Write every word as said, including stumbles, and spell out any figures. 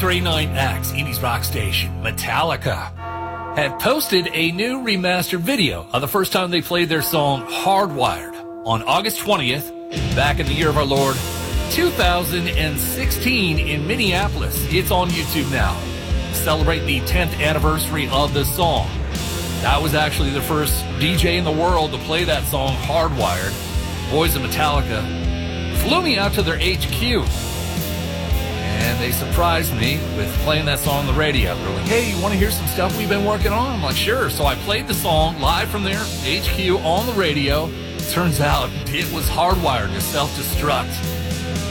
Grey Night acts, Indies rock station, Metallica, have posted a new remastered video of the first time they played their song Hardwired on August twentieth, back in the year of our Lord, two thousand sixteen in Minneapolis. It's on YouTube now. Celebrate the tenth anniversary of the song. That was actually the first D J in the world to play that song Hardwired. Boys of Metallica flew me out to their H Q. And they surprised me with playing that song on the radio. They're like, hey, you want to hear some stuff we've been working on? I'm like, sure. So I played the song live from their H Q on the radio. Turns out it was hardwired to self-destruct.